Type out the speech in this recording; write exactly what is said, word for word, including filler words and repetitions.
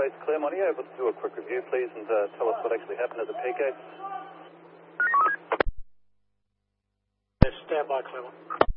base, Claremont. Are you able to do a quick review, please, and uh, tell us what actually happened at the P gate? Yes, stand by, Claremont.